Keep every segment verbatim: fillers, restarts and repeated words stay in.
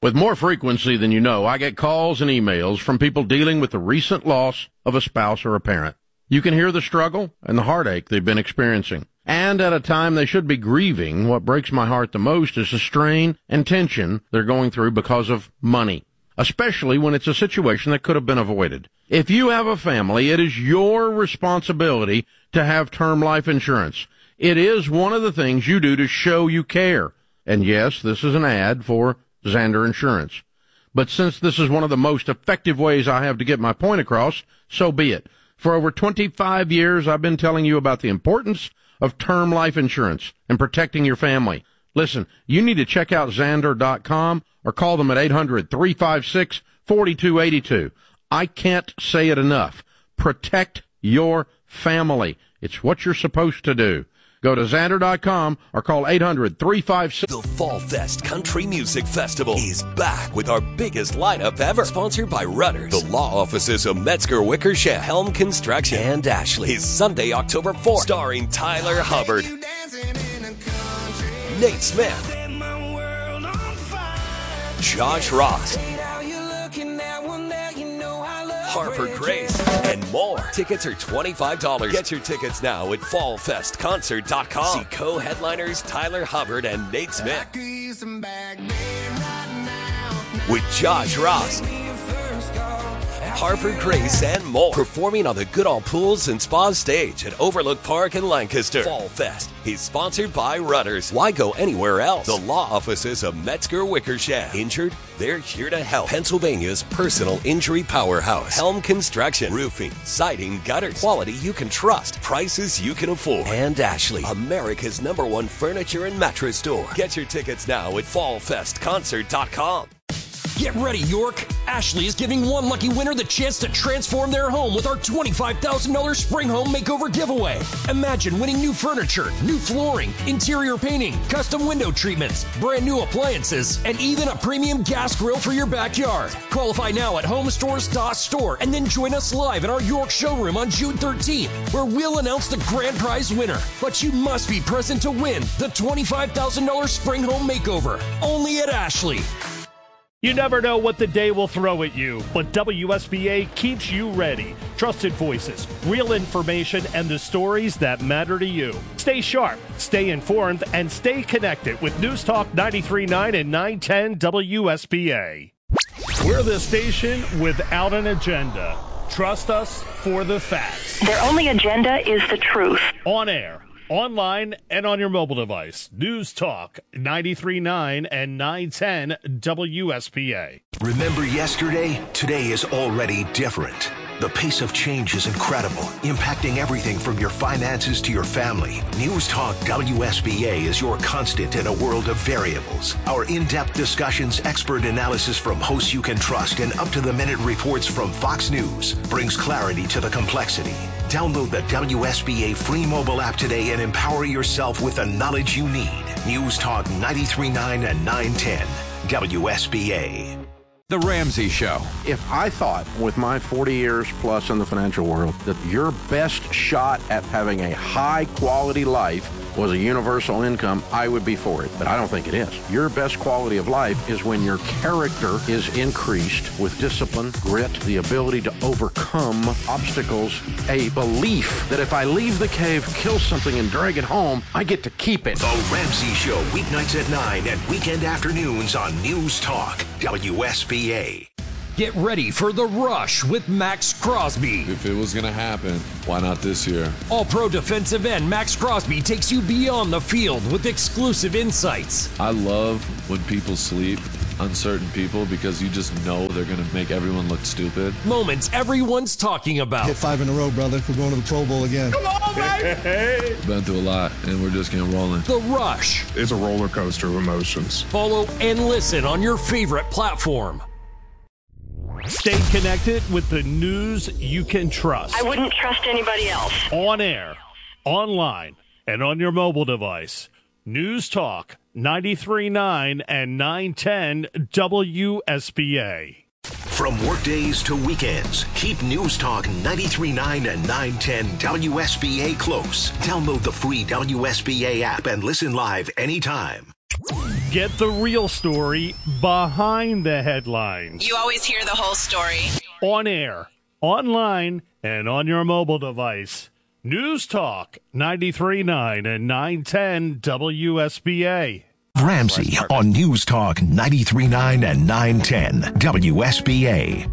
With more frequency than you know, I get calls and emails from people dealing with the recent loss of a spouse or a parent. You can hear the struggle and the heartache they've been experiencing. And at a time they should be grieving, what breaks my heart the most is the strain and tension they're going through because of money, especially when it's a situation that could have been avoided. If you have a family, it is your responsibility to have term life insurance. It is one of the things you do to show you care. And yes, this is an ad for Zander Insurance. But since this is one of the most effective ways I have to get my point across, so be it. For over twenty-five years, I've been telling you about the importance of term life insurance and protecting your family. Listen, you need to check out Zander dot com or call them at eight hundred, three five six, four two eight two. I can't say it enough. Protect your family. It's what you're supposed to do. Go to Zander dot com or call eight hundred, three five six. The Fall Fest Country Music Festival is back with our biggest lineup ever. Sponsored by Rudders, the law offices of Metzger Wickersham, Helm Construction, and Ashley. Is Sunday, October fourth, starring Tyler Hubbard, Nate Smith, Josh Ross, Harper Grace, and more. Tickets are twenty-five dollars. Get your tickets now at fall fest concert dot com. See co-headliners Tyler Hubbard and Nate Smith. With Josh Ross, Harper Grace, and more. Performing on the Goodall Pools and Spa stage at Overlook Park in Lancaster. Fall Fest is sponsored by Rudders. Why go anywhere else? The law offices of Metzger Wickersham. Injured? They're here to help. Pennsylvania's personal injury powerhouse. Helm Construction. Roofing, siding, gutters. Quality you can trust. Prices you can afford. And Ashley, America's number one furniture and mattress store. Get your tickets now at fall fest concert dot com. Get ready, York! Ashley is giving one lucky winner the chance to transform their home with our twenty-five thousand dollars Spring Home Makeover giveaway. Imagine winning new furniture, new flooring, interior painting, custom window treatments, brand new appliances, and even a premium gas grill for your backyard. Qualify now at home stores dot store and then join us live in our York showroom on June thirteenth, where we'll announce the grand prize winner. But you must be present to win the twenty-five thousand dollars Spring Home Makeover, only at Ashley. You never know what the day will throw at you, but W S B A keeps you ready. Trusted voices, real information, and the stories that matter to you. Stay sharp, stay informed, and stay connected with News Talk ninety-three point nine and nine ten W S B A. We're the station without an agenda. Trust us for the facts. Their only agenda is the truth. On air, online, and on your mobile device. News Talk ninety-three point nine and nine ten W S P A. Remember yesterday? Today is already different. The pace of change is incredible, impacting everything from your finances to your family. News Talk W S B A is your constant in a world of variables. Our in-depth discussions, expert analysis from hosts you can trust, and up-to-the-minute reports from Fox News brings clarity to the complexity. Download the W S B A free mobile app today and empower yourself with the knowledge you need. News Talk ninety-three point nine and nine ten W S B A. The Ramsey Show. If I thought with my forty years plus in the financial world that your best shot at having a high quality life was a universal income, I would be for it. But I don't think it is. Your best quality of life is when your character is increased with discipline, grit, the ability to overcome obstacles, a belief that if I leave the cave, kill something, and drag it home, I get to keep it. The Ramsey Show, weeknights at nine and weekend afternoons on News Talk W S B A. Get ready for The Rush with Max Crosby. If it was going to happen, why not this year? All-pro defensive end Max Crosby takes you beyond the field with exclusive insights. I love when people sleep on certain people because you just know they're going to make everyone look stupid. Moments everyone's talking about. Hit five in a row, brother. We're going to the Pro Bowl again. Come on, baby! Been through a lot, and we're just getting rolling. The Rush. It's a roller coaster of emotions. Follow and listen on your favorite platform. Stay connected with the news you can trust. I wouldn't trust anybody else. On air, online, and on your mobile device. News Talk ninety-three point nine and nine ten W S B A. From workdays to weekends, keep News Talk ninety-three point nine and nine ten W S B A close. Download the free W S B A app and listen live anytime. Get the real story behind the headlines. You always hear the whole story. On air, online, and on your mobile device. News Talk ninety-three point nine and nine ten W S B A. Ramsey on News Talk ninety-three point nine and nine ten W S B A.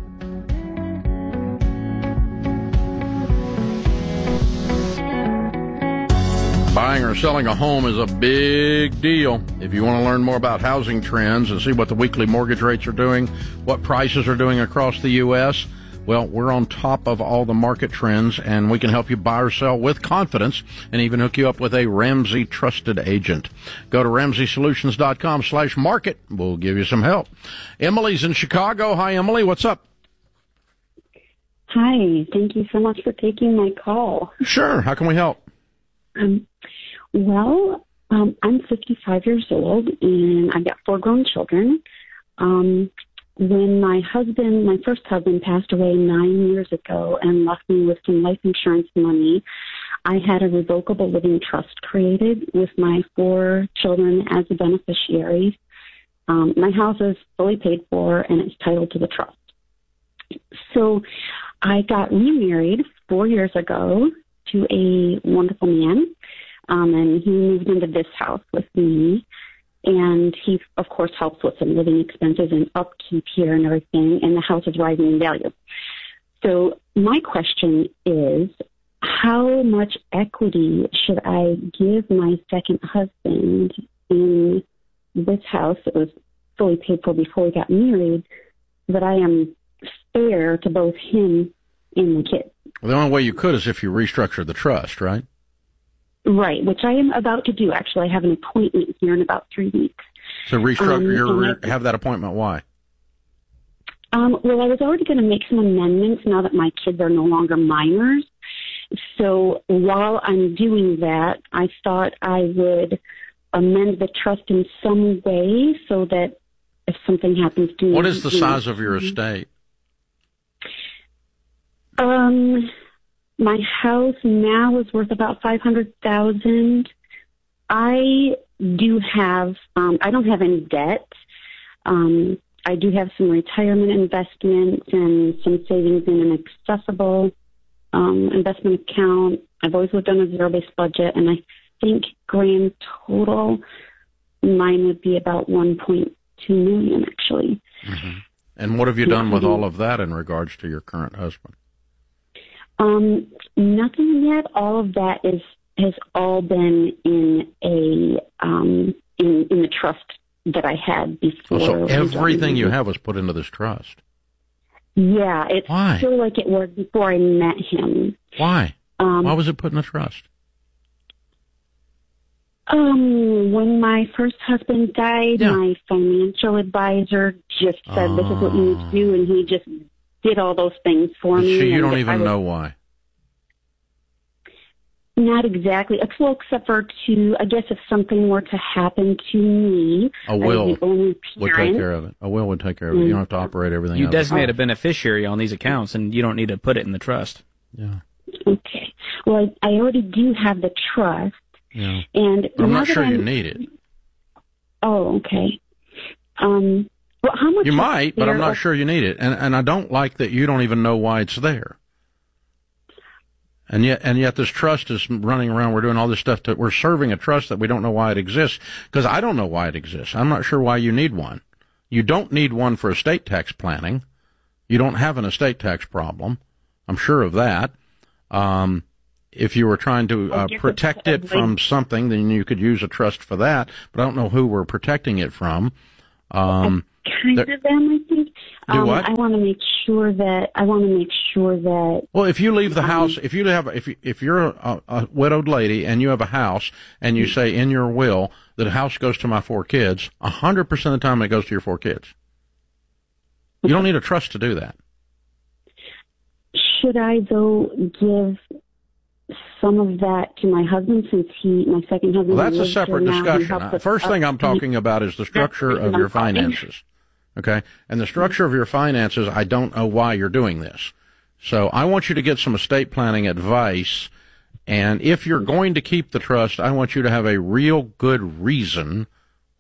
Buying or selling a home is a big deal. If you want to learn more about housing trends and see what the weekly mortgage rates are doing, what prices are doing across the U S, well, we're on top of all the market trends, and we can help you buy or sell with confidence and even hook you up with a Ramsey trusted agent. Go to ramsey solutions dot com slash market. We'll give you some help. Emily's in Chicago. Hi, Emily. What's up? Hi. Thank you so much for taking my call. Sure. How can we help? Um, well, um, I'm fifty-five years old, and I've got four grown children. Um, when my husband, my first husband, passed away nine years ago and left me with some life insurance money, I had a revocable living trust created with my four children as the beneficiaries. Um, my house is fully paid for, and it's titled to the trust. So I got remarried four years ago to a wonderful man, um, and he moved into this house with me, and he, of course, helps with some living expenses and upkeep here and everything, and the house is rising in value. So my question is, how much equity should I give my second husband in this house that was fully paid for before we got married, that I am fair to both him and the kids? Well, the only way you could is if you restructure the trust, right? Right, which I am about to do. Actually, I have an appointment here in about three weeks. So restructure um, your, I, have that appointment. Why? Um, well, I was already going to make some amendments now that my kids are no longer minors. So while I'm doing that, I thought I would amend the trust in some way so that if something happens to me... What is the size of your estate? Um, my house now is worth about five hundred thousand. I do have, um, I don't have any debt. Um, I do have some retirement investments and some savings in an accessible um, investment account. I've always lived on a zero-based budget, and I think grand total, mine would be about one point two million, actually. Mm-hmm. And what have you done with all of that in regards to your current husband? Um, nothing yet. All of that is has all been in a um, in in the trust that I had before. Oh, so everything you have was put into this trust. Yeah, it's Why? still like it was before I met him. Why? Um, Why was it put in the trust? Um, when my first husband died, yeah. my financial advisor just said, oh. "This is what you need to do," and he just did all those things for But me. So you don't was, even know why? Not exactly. Well, except for to, I guess if something were to happen to me, a will the only would take care of it. A will would take care of it. Mm-hmm. You don't have to operate everything. You out designate of a beneficiary on these accounts, and you don't need to put it in the trust. Yeah. Okay. Well, I, I already do have the trust. Yeah. And but I'm now not sure I'm, you need it. Oh, okay. Um. Well, how much? You might, but I'm not of, sure you need it. And and I don't like that you don't even know why it's there. And yet, and yet, this trust is running around. We're doing all this stuff. To, we're serving a trust that we don't know why it exists, because I don't know why it exists. I'm not sure why you need one. You don't need one for estate tax planning. You don't have an estate tax problem. I'm sure of that. Um, if you were trying to uh, protect it from something, then you could use a trust for that. But I don't know who we're protecting it from. Um, kind of them, I think. Do um, what? I want to make sure that I want to make sure that. Well, if you leave the um, house, if you have, if you, if you're a, a widowed lady and you have a house and you say in your will that the house goes to my four kids, a hundred percent of the time it goes to your four kids. You don't need a trust to do that. Should I though give some of that to my husband since he, my second husband? Well, that's a separate discussion. First thing I'm talking about is the structure of your finances. Okay? And the structure of your finances, I don't know why you're doing this. So I want you to get some estate planning advice. And if you're going to keep the trust, I want you to have a real good reason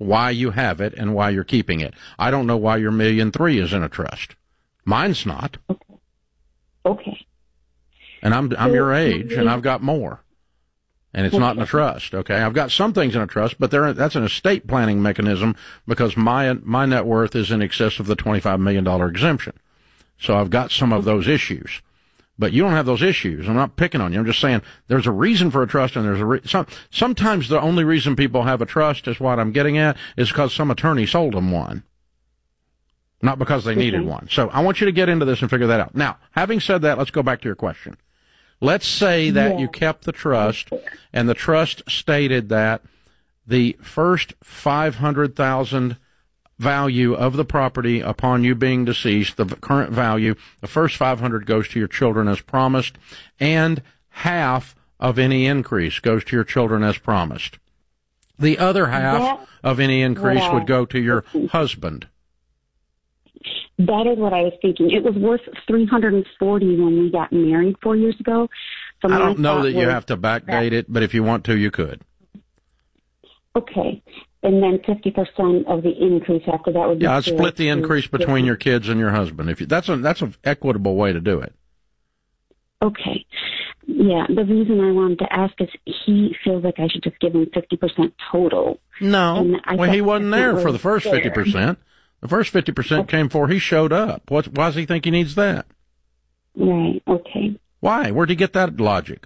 why you have it and why you're keeping it. I don't know why your million three is in a trust. Mine's not. Okay. Okay. And I'm I'm your age, and I've got more. And it's okay. Not in a trust, okay? I've got some things in a trust, but they're, that's an estate planning mechanism because my my net worth is in excess of the twenty-five million dollars exemption. So I've got some of those issues. But you don't have those issues. I'm not picking on you. I'm just saying there's a reason for a trust, and there's a re- some, sometimes the only reason people have a trust is what I'm getting at is because some attorney sold them one, not because they needed one. So I want you to get into this and figure that out. Now, having said that, let's go back to your question. Let's say that yeah. you kept the trust, and the trust stated that the first five hundred thousand dollars value of the property upon you being deceased, the current value, the first five hundred goes to your children as promised, and half of any increase goes to your children as promised. The other half that, of any increase yeah. would go to your husband. That is what I was thinking. It was worth three hundred forty when we got married four years ago. So I don't know that you have to backdate it, but if you want to, you could. Okay. And then fifty percent of the increase after that would be... Yeah, I'd split the increase between your kids and your husband. If you, that's a, that's an equitable way to do it. Okay. Yeah, the reason I wanted to ask is he feels like I should just give him fifty percent total. No, well, he wasn't there for the first fifty percent. The first fifty percent okay. came before he showed up. What, why does he think he needs that? Right, okay. Why? Where'd he get that logic?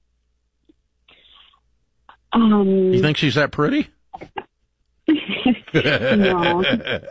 Um, he thinks he's that pretty? No.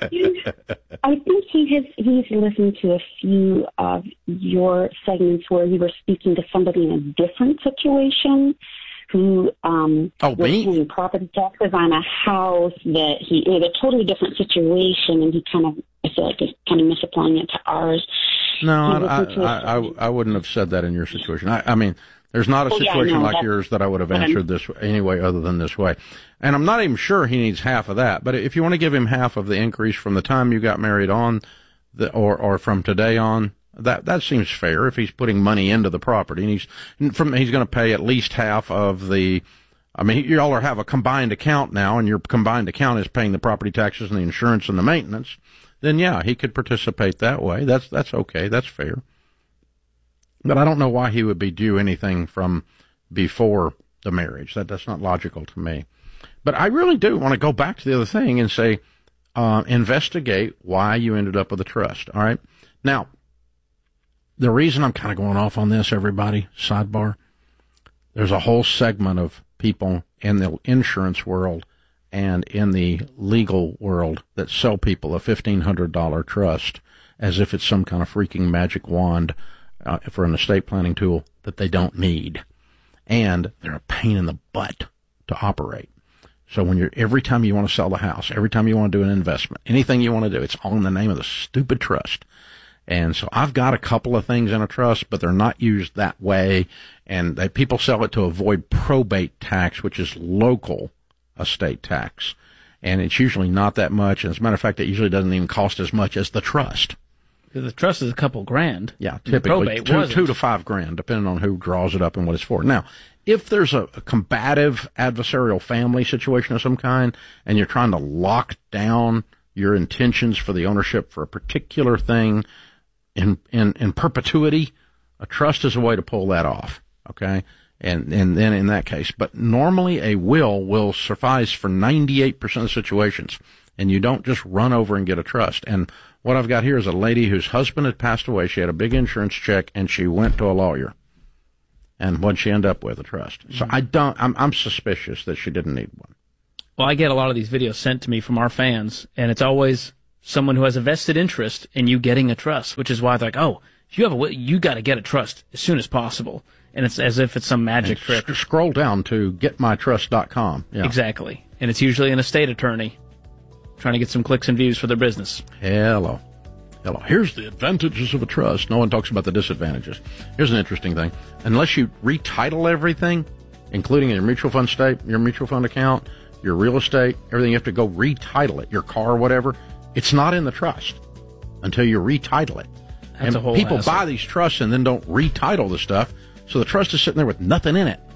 I think he has he's listened to a few of your segments where you were speaking to somebody in a different situation who um oh, was me? paying property taxes on a house that he it was a totally different situation, and he kind of I feel like he's kind of misapplying it to ours. No, I I, I I wouldn't have said that in your situation. I, I mean, there's not a situation oh, yeah, no, like yours that I would have answered this anyway other than this way. And I'm not even sure he needs half of that. But if you want to give him half of the increase from the time you got married on, the, or or from today on, that that seems fair. If he's putting money into the property, and he's from he's going to pay at least half of the. I mean, you all are have a combined account now, and your combined account is paying the property taxes and the insurance and the maintenance. Then yeah, he could participate that way. That's that's okay. That's fair. But I don't know why he would be due anything from before the marriage. That that's not logical to me. But I really do want to go back to the other thing and say, uh, investigate why you ended up with a trust. All right. Now, the reason I'm kind of going off on this, everybody, sidebar, there's a whole segment of people in the insurance world and in the legal world that sell people a fifteen hundred dollars trust as if it's some kind of freaking magic wand uh, for an estate planning tool that they don't need. And they're a pain in the butt to operate. So when you're, every time you want to sell the house, every time you want to do an investment, anything you want to do, it's all in the name of the stupid trust. And so I've got a couple of things in a trust, but they're not used that way. And they, people sell it to avoid probate tax, which is local estate tax. And it's usually not that much. And as a matter of fact, it usually doesn't even cost as much as the trust. The trust is a couple grand. Yeah, typically two, two to five grand, depending on who draws it up and what it's for. Now, if there's a, a combative adversarial family situation of some kind, and you're trying to lock down your intentions for the ownership for a particular thing in, in, in perpetuity, a trust is a way to pull that off, okay? And, and then in that case, but normally a will will suffice for ninety-eight percent of situations, and you don't just run over and get a trust. And what I've got here is a lady whose husband had passed away. She had a big insurance check, and she went to a lawyer. And what'd she end up with? A trust. So I don't, I'm, I'm suspicious that she didn't need one. Well, I get a lot of these videos sent to me from our fans, and it's always someone who has a vested interest in you getting a trust, which is why they're like, oh, if you have a will, you got to get a trust as soon as possible. And it's as if it's some magic and trick. Sc- scroll down to get my trust dot com. Yeah. Exactly. And it's usually an estate attorney trying to get some clicks and views for their business. Hello. Hello. Here's the advantages of a trust. No one talks about the disadvantages. Here's an interesting thing. Unless you retitle everything, including your mutual fund state, your mutual fund account, your real estate, everything, you have to go retitle it, your car, whatever. It's not in the trust until you retitle it. That's and a whole people hassle. buy these trusts and then don't retitle the stuff, so the trust is sitting there with nothing in it.